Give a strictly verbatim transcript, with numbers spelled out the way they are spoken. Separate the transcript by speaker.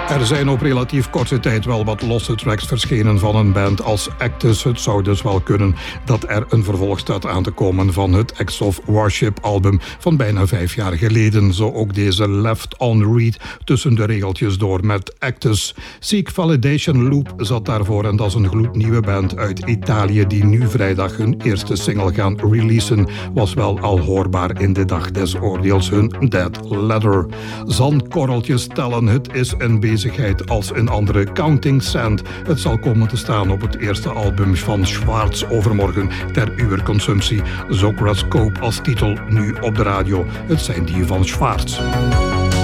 Speaker 1: Er zijn op relatief korte tijd wel wat losse tracks verschenen van een band als Actus. Het zou dus wel kunnen dat er een vervolg staat aan te komen van het Acts of Worship album van bijna vijf jaar geleden. Zo ook deze Left on Read tussen de regeltjes door met Actus. Seek Validation Loop zat daarvoor en dat is een gloednieuwe band uit Italië die nu vrijdag hun eerste single gaan releasen. Was wel al hoorbaar in de dag des oordeels hun Dead Letter. Zandkorreltjes tellen, het is een bezigheid als een andere Counting Sand. Het zal komen te staan op het eerste album van Schwarz overmorgen ter uw consumptie. Zocrascope als titel nu op de radio. Het zijn die van Schwarz.